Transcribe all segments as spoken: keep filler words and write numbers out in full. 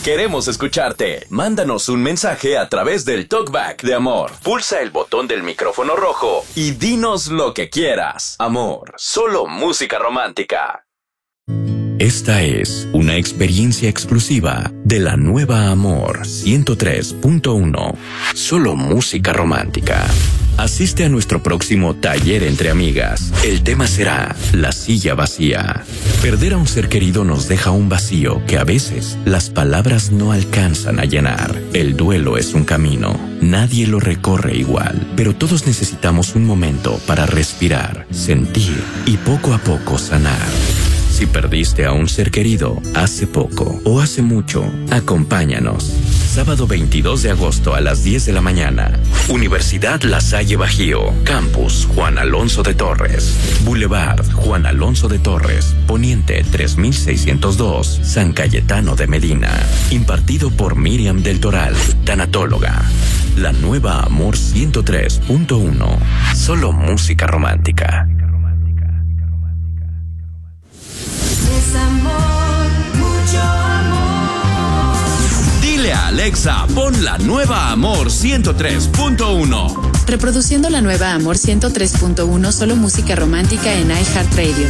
Queremos escucharte. Mándanos un mensaje a través del Talkback de Amor. Pulsa el botón del micrófono rojo y dinos lo que quieras. Amor, solo música romántica. Esta es una experiencia exclusiva de la nueva Amor ciento tres punto uno. Solo música romántica. Asiste a nuestro próximo taller entre amigas. El tema será la silla vacía. Perder a un ser querido nos deja un vacío que a veces las palabras no alcanzan a llenar. El duelo es un camino. Nadie lo recorre igual, pero todos necesitamos un momento para respirar, sentir y poco a poco sanar. Si perdiste a un ser querido hace poco o hace mucho, acompáñanos. Sábado veintidós de agosto a las diez de la mañana. Universidad La Salle Bajío. Campus Juan Alonso de Torres. Boulevard Juan Alonso de Torres. Poniente tres mil seiscientos dos. San Cayetano de Medina. Impartido por Miriam del Toral, tanatóloga. La nueva Amor ciento tres punto uno. Solo música romántica. Es amor, mucho amor. Dile a Alexa, pon la nueva Amor ciento tres punto uno. Reproduciendo la nueva Amor ciento tres punto uno, solo música romántica en iHeartRadio.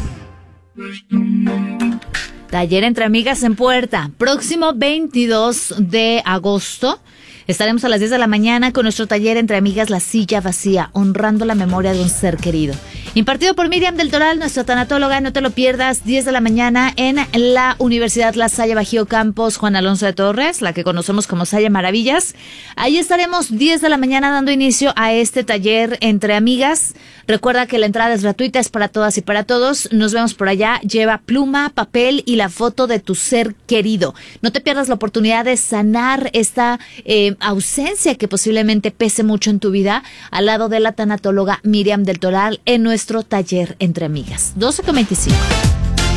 Taller entre amigas en puerta. Próximo veintidós de agosto. Estaremos a las diez de la mañana con nuestro taller entre amigas La Silla Vacía, honrando la memoria de un ser querido. Impartido por Miriam del Toral, nuestra tanatóloga, no te lo pierdas, diez de la mañana en la Universidad La Salle Bajío Campus Juan Alonso de Torres, la que conocemos como Salle Maravillas. Ahí estaremos diez de la mañana dando inicio a este taller entre amigas. Recuerda que la entrada es gratuita, es para todas y para todos. Nos vemos por allá. Lleva pluma, papel y la foto de tu ser querido. No te pierdas la oportunidad de sanar esta eh, ausencia que posiblemente pese mucho en tu vida, al lado de la tanatóloga Miriam del Toral en nuestro taller entre amigas. doce con veinticinco.